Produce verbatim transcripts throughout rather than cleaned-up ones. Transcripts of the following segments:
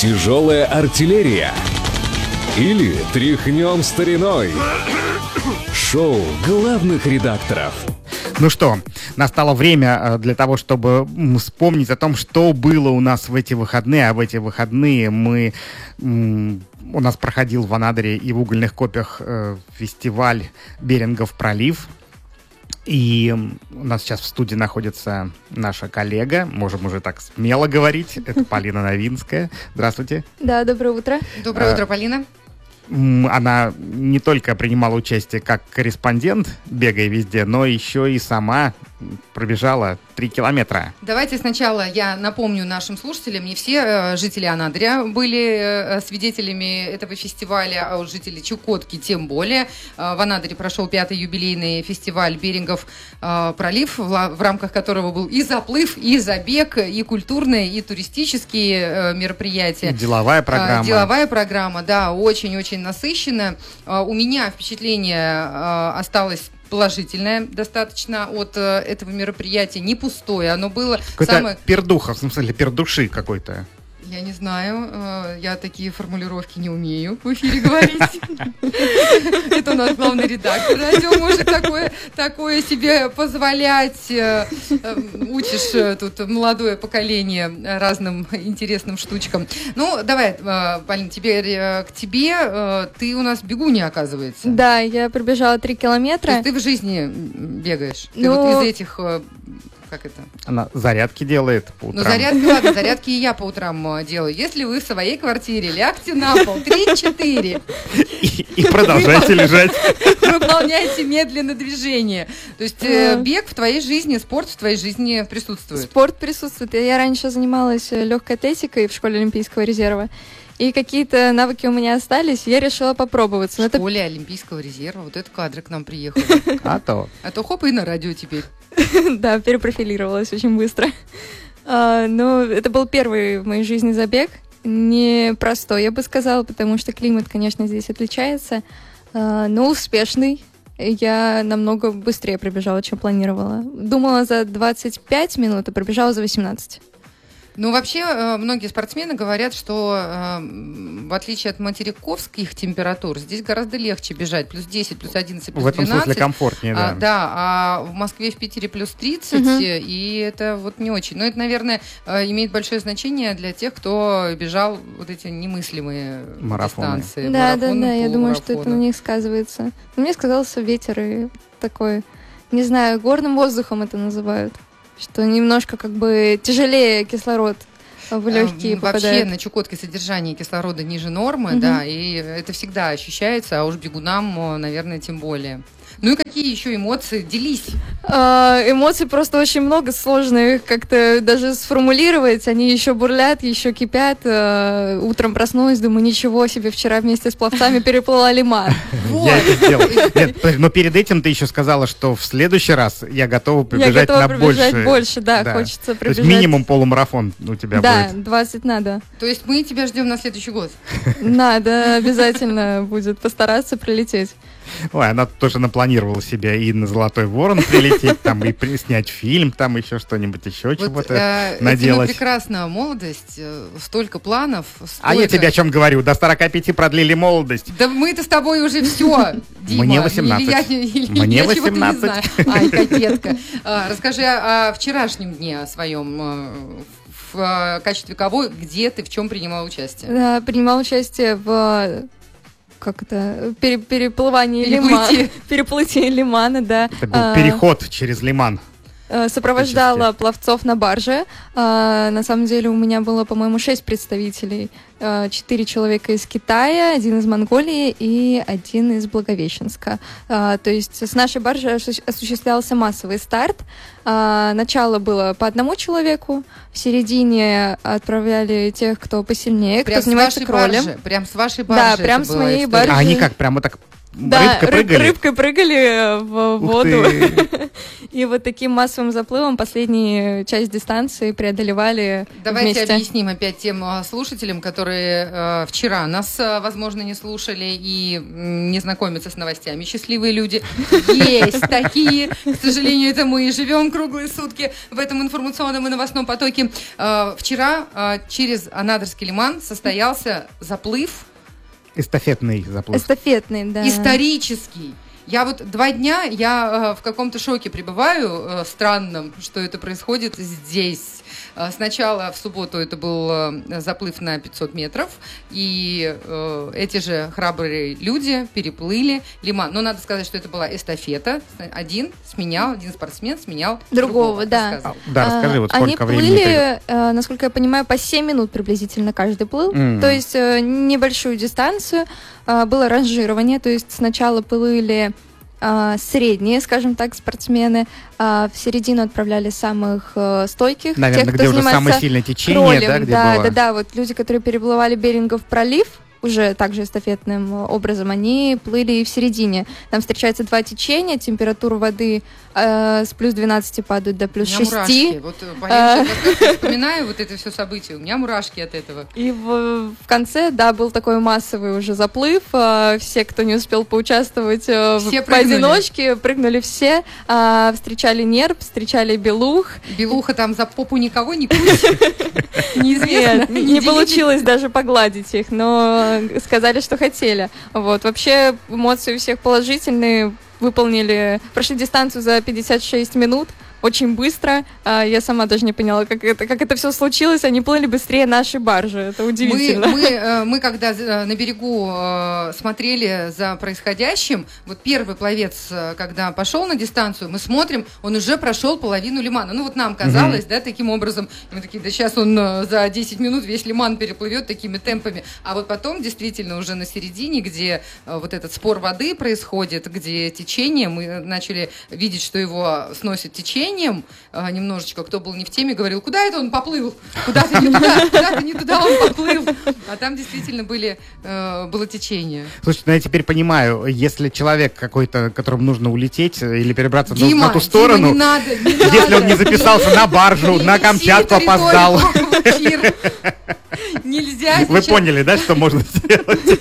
Тяжелая артиллерия или тряхнем стариной. Шоу главных редакторов. Ну что, настало время для того, чтобы вспомнить о том, что было у нас в эти выходные. А в эти выходные мы... У нас проходил в Анадыре и в Угольных Копьях э, фестиваль «Берингов пролив». И у нас сейчас в студии находится наша коллега, можем уже так смело говорить, это Полина Новинская. Здравствуйте. Да, доброе утро. Доброе а, утро, Полина. Она не только принимала участие как корреспондент, бегая везде, но еще и сама пробежала три километра. Давайте сначала я напомню нашим слушателям, не все э, жители Анадыря были э, свидетелями этого фестиваля, а уж жители Чукотки тем более. Э, в Анадыре прошел пятый юбилейный фестиваль «Берингов э, пролив», в, в рамках которого был и заплыв, и забег, и культурные, и туристические э, мероприятия. И деловая программа. Э, деловая программа, да, очень-очень насыщенная. Э, у меня впечатление э, осталось положительное достаточно от э, этого мероприятия, не пустое, оно было какой-то самое... пердуха, в смысле пердуши какой-то. Я не знаю, э, я такие формулировки не умею в эфире говорить. Это у нас главный редактор радио может такое себе позволять. Учишь тут молодое поколение разным интересным штучкам. Ну, давай, Полин, теперь к тебе. Ты у нас бегунья, оказывается. Да, я пробежала три километра. То есть ты в жизни бегаешь? Ты Ну... вот из этих... Как это? Она зарядки делает по утрам. Ну, зарядки, ладно, зарядки и я по утрам делаю. Если вы в своей квартире лягте на пол, три-четыре. И, и продолжайте лежать. Выполняйте медленно движение. То есть э, бег в твоей жизни, спорт в твоей жизни присутствует. Спорт присутствует. Я раньше занималась легкой атлетикой в школе Олимпийского резерва. И какие-то навыки у меня остались, я решила попробовать. В школе это... Олимпийского резерва. Вот это кадры к нам приехали. А то. А то хоп, и на радио теперь. Да, перепрофилировалась очень быстро. Но это был первый в моей жизни забег. Непростой, я бы сказала, потому что климат, конечно, здесь отличается. Но успешный. Я намного быстрее пробежала, чем планировала. Думала за двадцать пять минут, а пробежала за восемнадцать. Ну, вообще, многие спортсмены говорят, что в отличие от материковских температур, здесь гораздо легче бежать. Плюс десять, плюс одиннадцать, плюс двенадцать. В этом смысле комфортнее, да. А, да, а в Москве, в Питере плюс тридцать, угу. И это вот не очень. Но это, наверное, имеет большое значение для тех, кто бежал вот эти немыслимые марафоны. дистанции. Да, да, да, я думаю, что это на них сказывается. Но мне сказался ветер и такой, не знаю, горным воздухом это называют. Что немножко как бы тяжелее кислород в легкие попадает. Вообще на Чукотке содержание кислорода ниже нормы, угу. Да, и это всегда ощущается, а уж бегунам, наверное, тем более. Ну и какие еще эмоции? Делись. А, эмоций просто очень много, сложно их как-то даже сформулировать. Они еще бурлят, еще кипят. А, утром проснулась, думаю, ничего себе, вчера вместе с пловцами переплыла Лиман. Я это сделал. Нет, но перед этим ты еще сказала, что в следующий раз я готова пробежать на больше. Я готова пробежать больше, да, хочется пробежать. То есть минимум полумарафон у тебя будет. Да, двадцать надо. То есть мы тебя ждем на следующий год? Надо, обязательно будет постараться прилететь. Ой, она тоже напланировала себе и на «Золотой ворон» прилететь, там и при, снять фильм, там еще что-нибудь, еще вот, чего-то э, наделать. Это прекрасная молодость, э, столько планов. Столько... А я тебе о чем говорю? До сорока пяти продлили молодость. Да мы-то с тобой уже все, Дима. Мне восемнадцать. Или я, или, Мне я восемнадцать. Ай, кокетка. А, расскажи о, о вчерашнем дне, о своем... В, в качестве кого, где ты, в чем принимала участие? Да, принимала участие в... как это, пере, переплывание лимана. Переплытие лимана, да. Это был а, переход через лиман. Сопровождала пловцов на барже. А, на самом деле у меня было, по-моему, шесть представителей. А, четыре человека из Китая, один из Монголии и один из Благовещенска. А, то есть с нашей баржи осуществлялся массовый старт. А, начало было по одному человеку. В середине отправляли тех, кто посильнее, прям кто занимается кролем. Баржи, прям с вашей баржи. Да, прям с моей баржи. А они как, прямо так Да, рыбкой прыгали? рыбкой прыгали в воду. И вот таким массовым заплывом последнюю часть дистанции преодолевали Давайте вместе. объясним опять тем слушателям, которые э, вчера нас, возможно, не слушали и не знакомятся с новостями. Счастливые люди есть такие. К сожалению, это мы и живем круглые сутки в этом информационном и новостном потоке. Э, вчера э, через Анадырский лиман состоялся заплыв. Эстафетный заплыв. Эстафетный, да. Исторический. Я вот два дня, я э, в каком-то шоке пребываю, э, странном, что это происходит здесь. Э, сначала в субботу это был э, заплыв на пятьсот метров, и э, эти же храбрые люди переплыли лиман. Но надо сказать, что это была эстафета. Один сменял, один спортсмен сменял другого, другого. да. А, да, расскажи, вот сколько Они времени. плыли, э, насколько я понимаю, по семь минут приблизительно каждый плыл. Mm. То есть э, небольшую дистанцию. Э, было ранжирование, то есть сначала плыли э, средние, скажем так, спортсмены. Э, в середину отправляли самых э, стойких. Наверное, тех, где кто уже занимается самое сильное течение, кролем. да, где да, было? да, да, вот люди, которые переплывали Берингов пролив, уже также эстафетным образом, они плыли и в середине. Там встречаются два течения, температура воды э, с плюс двенадцати падает до плюс шести. Мурашки. Вот, Полина, я вспоминаю вот это все событие, у меня мурашки от этого. И в, в конце, да, был такой массовый уже заплыв. Э, все, кто не успел поучаствовать э, Все в, прыгнули. поодиночке, прыгнули все. Э, встречали нерп, встречали белух. Белуха там за попу никого не кусит. Неизвестно. Нет, не получилось даже погладить их, но сказали, что хотели. Вот. Вообще эмоции у всех положительные. Выполнили, прошли дистанцию за пятьдесят шесть минут. Очень быстро. Я сама даже не поняла, как это, как это все случилось. Они плыли быстрее нашей баржи. Это удивительно. Мы, мы, мы когда на берегу смотрели за происходящим, вот первый пловец, когда пошел на дистанцию, мы смотрим, он уже прошел половину лимана. Ну вот нам казалось, mm-hmm. да, таким образом. И мы такие, да сейчас он за десять минут весь лиман переплывет такими темпами. А вот потом действительно уже на середине, где вот этот спор воды происходит, где течение, мы начали видеть, что его сносит течение, немножечко, кто был не в теме, говорил, куда это он поплыл? Куда-то не туда, куда-то не туда он поплыл. А там действительно были, э, было течение. Слушайте, ну я теперь понимаю, если человек какой-то, которому нужно улететь или перебраться Дима, на, на ту сторону, Дима, не надо, не если надо. он не записался на баржу, на Камчатку опоздал. Нельзя. Вы поняли, да, что можно сделать?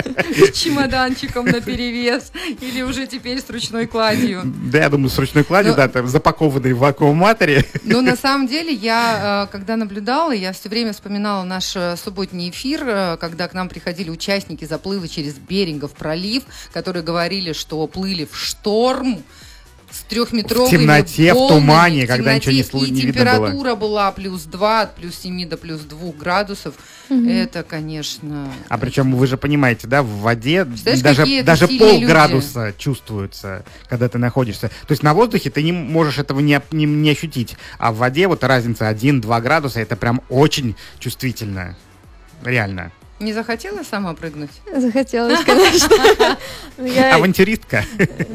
С чемоданчиком наперевес или уже теперь с ручной кладью. Да, я думаю, с ручной кладью, да, там запакованный в вакууматоре. Ну, на самом деле, я, когда наблюдала, я все время вспоминала наш субботний эфир, когда к нам приходили участники заплыва через Берингов пролив, которые говорили, что плыли в шторм, с трехметровыми в темноте, волнами, в тумане, в когда ничего не, слу- и не видно было. температура была плюс два, от плюс семи до плюс двух градусов. Mm-hmm. Это, конечно... А причем вы же понимаете, да, в воде Знаешь, даже, даже полградуса люди? чувствуется, когда ты находишься. То есть на воздухе ты не можешь этого не, не, не ощутить, а в воде вот разница один-два градуса, это прям очень чувствительно. Реально. Не захотела сама прыгнуть? Захотелось, конечно. Я, авантюристка.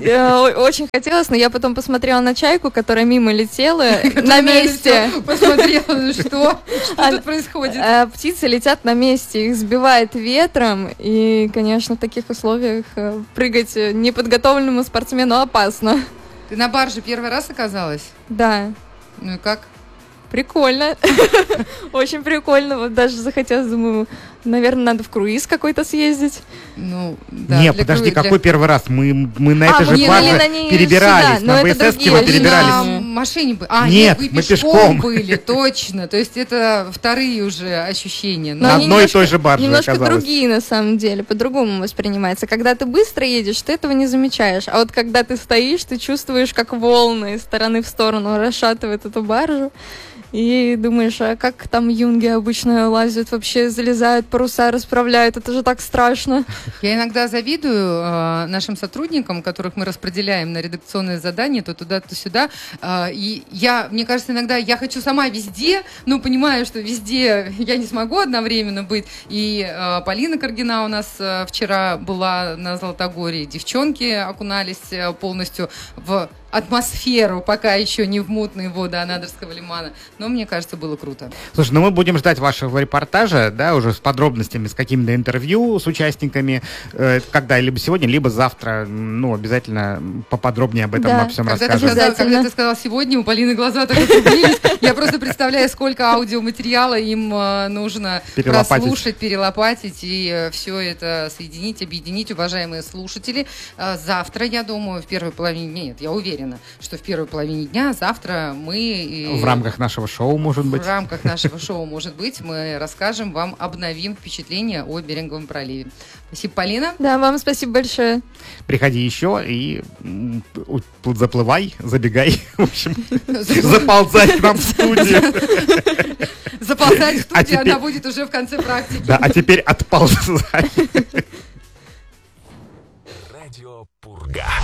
Я очень хотелось, но я потом посмотрела на чайку, которая мимо летела на месте. Посмотрела, что тут происходит. Птицы летят на месте, их сбивает ветром, и, конечно, в таких условиях прыгать неподготовленному спортсмену опасно. Ты на барже первый раз оказалась? Да. Ну и как? Прикольно. Очень прикольно. Вот даже захотелось, думаю, наверное, надо в круиз какой-то съездить. Ну, да. Нет, подожди, для... какой первый раз? Мы, мы на а, этой же барже перебирались. Сюда, на БССке мы перебирались. На машине были. А, нет, нет, вы мы пешком, пешком были, точно. То есть это вторые уже ощущения. Но на одной немножко, и той же барже немножко оказалось. Другие, на самом деле, по-другому воспринимается. Когда ты быстро едешь, ты этого не замечаешь. А вот когда ты стоишь, ты чувствуешь, как волны из стороны в сторону расшатывают эту баржу. И думаешь, а как там юнги обычно лазят, вообще залезают, паруса расправляют, это же так страшно. Я иногда завидую э, нашим сотрудникам, которых мы распределяем на редакционные задания, то туда, то сюда. Э, и я, мне кажется, иногда я хочу сама везде, но понимаю, что везде я не смогу одновременно быть. И э, Полина Каргина у нас э, вчера была на Золотогорье, девчонки окунались э, полностью в атмосферу, пока еще не в мутные воды Анадырского лимана. Но мне кажется, было круто. Слушай, ну мы будем ждать вашего репортажа, да, уже с подробностями, с какими-то интервью с участниками, э, когда либо сегодня, либо завтра. Ну, обязательно поподробнее об этом да, обо всем когда расскажем. Ты сказал, когда ты сказал сегодня, у Полины глаза так округлились. Я просто представляю, сколько аудиоматериала им э, нужно Перелопатить. прослушать, перелопатить и э, все это соединить, объединить, уважаемые слушатели. Э, завтра, я думаю, в первой половине дня, нет, я уверена, что в первой половине дня завтра мы... В рамках нашего шоу, может быть. В рамках нашего шоу, может быть, мы расскажем вам, обновим впечатления о Беринговом проливе. Спасибо, Полина. Да, вам спасибо большое. Приходи еще и м, заплывай, забегай, в общем, заползай к нам в студию. Заползать в А студию, теперь- она будет уже в конце практики. Да, а теперь отползай. Радио Пурга.